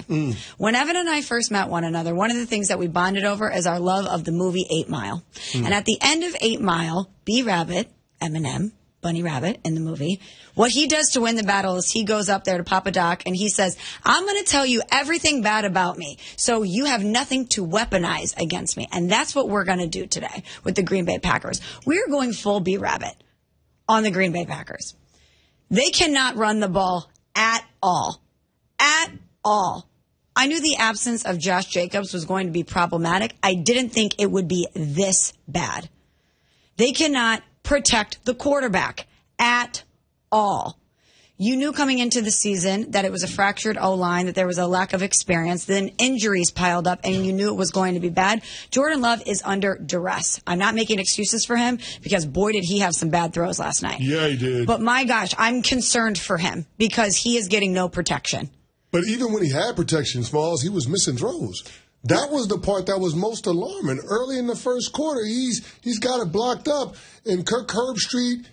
When Evan and I first met one another, one of the things that we bonded over is our love of the movie 8 Mile. And at the end of 8 Mile, B-Rabbit, Eminem, Bunny Rabbit in the movie, what he does to win the battle is he goes up there to Papa Doc and he says, I'm going to tell you everything bad about me so you have nothing to weaponize against me. And that's what we're going to do today with the Green Bay Packers. We're going full B-Rabbit on the Green Bay Packers. They cannot run the ball at all. At all. I knew the absence of Josh Jacobs was going to be problematic. I didn't think it would be this bad. They cannot protect the quarterback at all. You knew coming into the season that it was a fractured O-line, that there was a lack of experience, then injuries piled up, and you knew it was going to be bad. Jordan Love is under duress. I'm not making excuses for him because, boy, did he have some bad throws last night. Yeah, he did. But, my gosh, I'm concerned for him because he is getting no protection. But even when he had protection, Smalls, he was missing throws. That was the part that was most alarming. Early in the first quarter, he's got it blocked up, and Kirk Herbstreit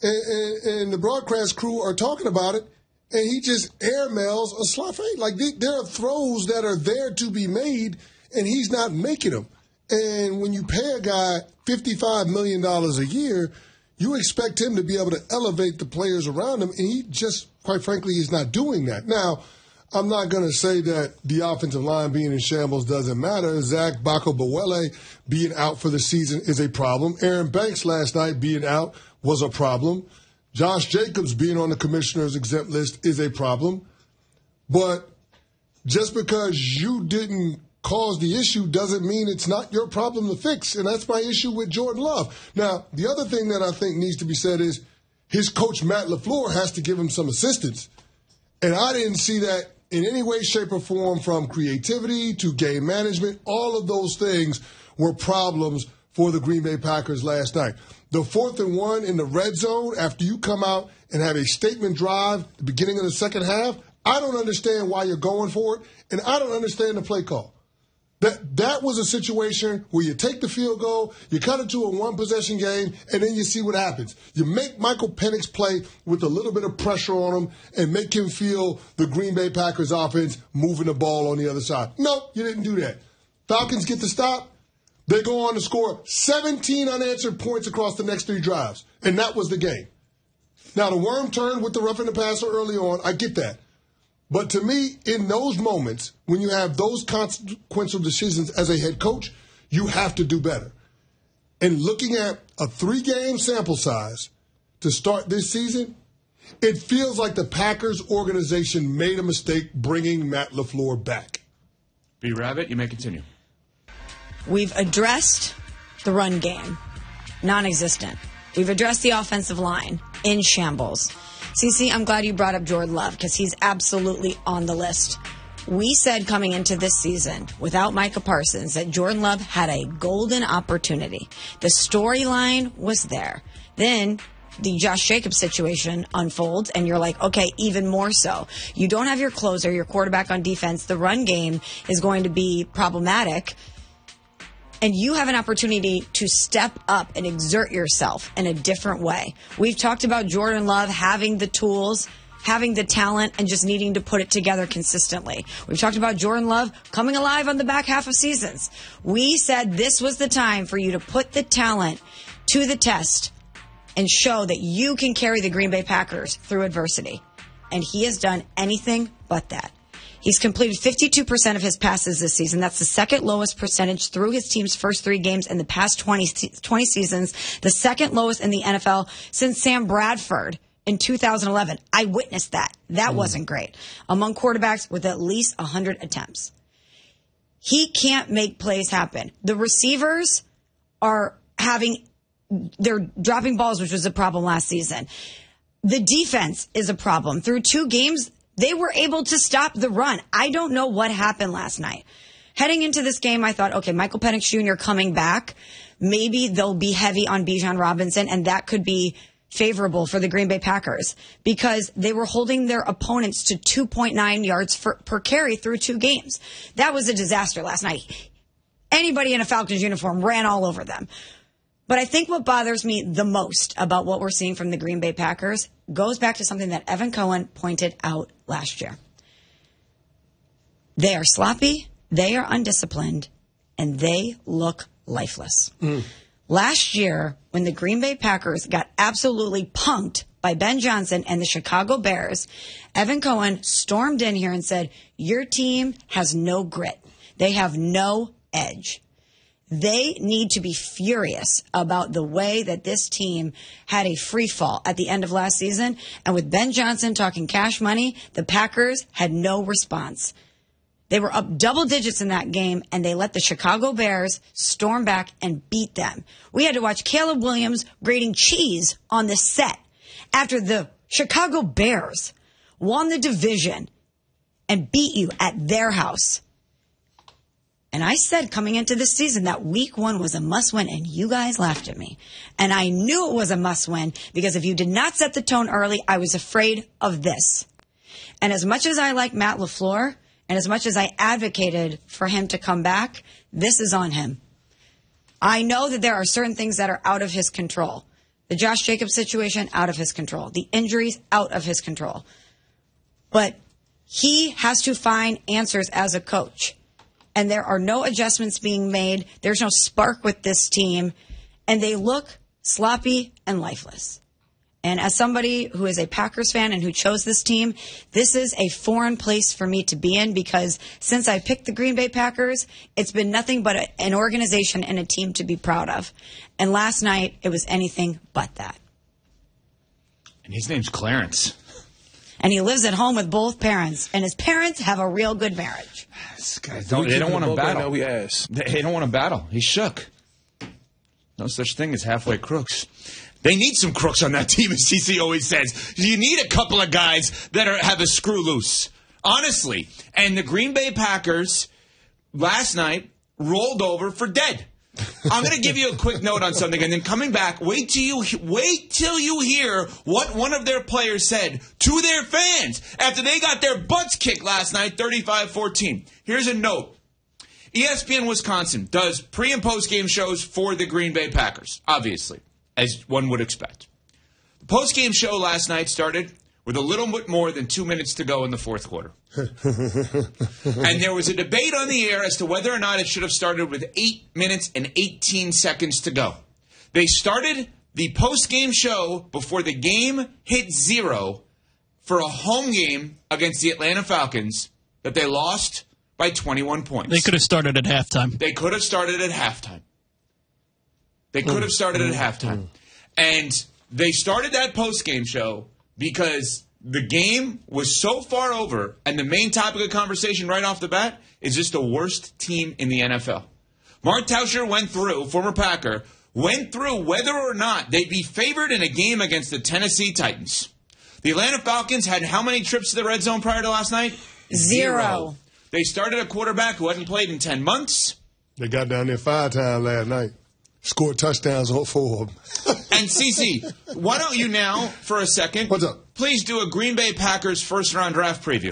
and the broadcast crew are talking about it, and he just airmails a slot fade. Like, there are throws that are there to be made, and he's not making them. And when you pay a guy $55 million a year, you expect him to be able to elevate the players around him, and he just, quite frankly, is not doing that. Now, I'm not going to say that the offensive line being in shambles doesn't matter. Zach Bakobawele being out for the season is a problem. Aaron Banks last night being out was a problem. Josh Jacobs being on the commissioner's exempt list is a problem. But just because you didn't cause the issue doesn't mean it's not your problem to fix. And that's my issue with Jordan Love. Now, the other thing that I think needs to be said is his coach, Matt LaFleur, has to give him some assistance. And I didn't see that in any way, shape, or form, from creativity to game management. All of those things were problems for the Green Bay Packers last night. The 4th and 1 in the red zone after you come out and have a statement drive at the beginning of the second half, I don't understand why you're going for it, and I don't understand the play call. That was a situation where you take the field goal, you cut it to a one-possession game, and then you see what happens. You make Michael Penix play with a little bit of pressure on him and make him feel the Green Bay Packers offense moving the ball on the other side. No, you didn't do that. Falcons get the stop. They go on to score 17 unanswered points across the next 3 drives, and that was the game. Now, the worm turned with the roughing the passer early on. I get that. But to me, in those moments, when you have those consequential decisions as a head coach, you have to do better. And looking at a 3-game sample size to start this season, it feels like the Packers organization made a mistake bringing Matt LaFleur back. B-Rabbit, you may continue. We've addressed the run game, non-existent. We've addressed the offensive line, in shambles. CeCe, I'm glad you brought up Jordan Love because he's absolutely on the list. We said coming into this season, without Micah Parsons, that Jordan Love had a golden opportunity. The storyline was there. Then the Josh Jacobs situation unfolds, and you're like, okay, even more so. You don't have your closer, your quarterback on defense. The run game is going to be problematic. And you have an opportunity to step up and exert yourself in a different way. We've talked about Jordan Love having the tools, having the talent, and just needing to put it together consistently. We've talked about Jordan Love coming alive on the back half of seasons. We said this was the time for you to put the talent to the test and show that you can carry the Green Bay Packers through adversity. And he has done anything but that. He's completed 52% of his passes this season. That's the second lowest percentage through his team's first 3 games in the past 20 seasons. The second lowest in the NFL since Sam Bradford in 2011. I witnessed that. That wasn't great. Among quarterbacks with at least 100 attempts. He can't make plays happen. The receivers they're dropping balls, which was a problem last season. The defense is a problem. Through 2 games, they were able to stop the run. I don't know what happened last night. Heading into this game, I thought, okay, Michael Penix Jr. coming back. Maybe they'll be heavy on Bijan Robinson, and that could be favorable for the Green Bay Packers because they were holding their opponents to 2.9 yards per carry through 2 games. That was a disaster last night. Anybody in a Falcons uniform ran all over them. But I think what bothers me the most about what we're seeing from the Green Bay Packers goes back to something that Evan Cohen pointed out last year. They are sloppy, they are undisciplined, and they look lifeless. Last year, when the Green Bay Packers got absolutely punked by Ben Johnson and the Chicago Bears, Evan Cohen stormed in here and said, your team has no grit. They have no edge. They need to be furious about the way that this team had a free fall at the end of last season. And with Ben Johnson talking cash money, the Packers had no response. They were up double digits in that game, and they let the Chicago Bears storm back and beat them. We had to watch Caleb Williams grating cheese on the set after the Chicago Bears won the division and beat you at their house. And I said coming into this season that week 1 was a must-win, and you guys laughed at me. And I knew it was a must-win because if you did not set the tone early, I was afraid of this. And as much as I like Matt LaFleur, and as much as I advocated for him to come back, this is on him. I know that there are certain things that are out of his control. The Josh Jacobs situation, out of his control. The injuries, out of his control. But he has to find answers as a coach. And there are no adjustments being made. There's no spark with this team. And they look sloppy and lifeless. And as somebody who is a Packers fan and who chose this team, this is a foreign place for me to be in because since I picked the Green Bay Packers, it's been nothing but an organization and a team to be proud of. And last night, it was anything but that. And his name's Clarence. And he lives at home with both parents. And his parents have a real good marriage. This guy, they don't want to battle. They don't want to battle. He's shook. No such thing as halfway crooks. They need some crooks on that team, as CC always says. You need a couple of guys that have a screw loose. Honestly. And the Green Bay Packers last night rolled over for dead. I'm going to give you a quick note on something, and then coming back, wait till you hear what one of their players said to their fans after they got their butts kicked last night, 35-14. Here's a note. ESPN Wisconsin does pre- and post-game shows for the Green Bay Packers, obviously, as one would expect. The post-game show last night started with a little bit more than 2 minutes to go in the fourth quarter. And there was a debate on the air as to whether or not it should have started with 8 minutes and 18 seconds to go. They started the post-game show before the game hit 0 for a home game against the Atlanta Falcons that they lost by 21 points. They could have started at halftime. They could have started at halftime. And they started that post-game show because the game was so far over, and the main topic of conversation right off the bat is just the worst team in the NFL. Mark Tauscher former Packer, went through whether or not they'd be favored in a game against the Tennessee Titans. The Atlanta Falcons had how many trips to the red zone prior to last night? 0. They started a quarterback who hadn't played in 10 months. They got down there 5 times last night. Scored touchdowns on 4 of them. And CC, why don't you now, for a second, what's up? Please do a Green Bay Packers first-round draft preview.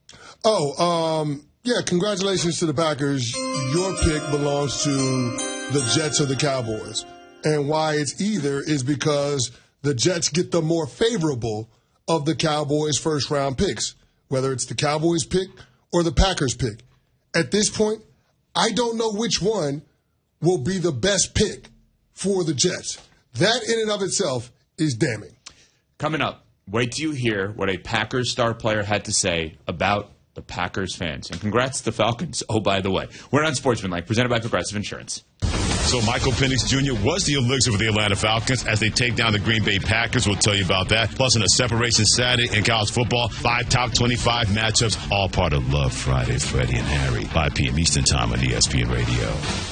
Yeah, congratulations to the Packers. Your pick belongs to the Jets or the Cowboys. And why it's either is because the Jets get the more favorable of the Cowboys' first-round picks, whether it's the Cowboys pick or the Packers pick. At this point, I don't know which one will be the best pick for the Jets. That in and of itself is damning. Coming up, wait till you hear what a Packers star player had to say about the Packers fans. And congrats to the Falcons. Oh, by the way, we're on Sportsmanlike, presented by Progressive Insurance. So Michael Penix Jr. was the elixir for the Atlanta Falcons as they take down the Green Bay Packers. We'll tell you about that. Plus, in a separation Saturday in college football, 5 top 25 matchups, all part of Love Friday. Freddie and Harry, 5 p.m. Eastern Time on ESPN Radio.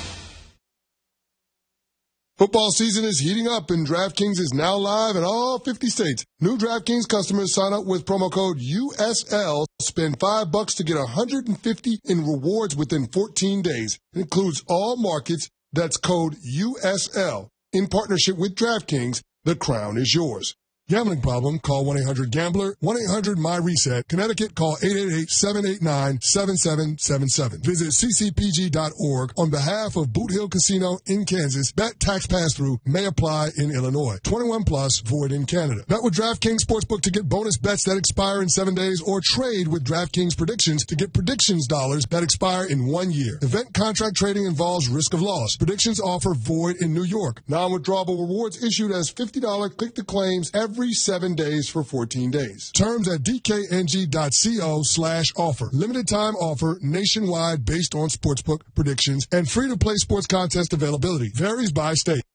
Football season is heating up, and DraftKings is now live in all 50 states. New DraftKings customers sign up with promo code USL. Spend $5 to get $150 in rewards within 14 days. It includes all markets. That's code USL. In partnership with DraftKings, the crown is yours. Gambling problem? Call 1-800-GAMBLER, 1-800-MY-RESET. Connecticut, call 888-789-7777. Visit ccpg.org on behalf of Boot Hill Casino in Kansas. Bet tax pass-through may apply in Illinois. 21 plus, void in Canada. Bet with DraftKings Sportsbook to get bonus bets that expire in 7 days, or trade with DraftKings Predictions to get predictions dollars that expire in 1 year. Event contract trading involves risk of loss. Predictions offer void in New York. Non-withdrawable rewards issued as $50 click-to-claims every 7 days for 14 days. Terms at dkng.co/offer. Limited time offer nationwide based on sportsbook predictions and free-to-play sports contest availability. Varies by state.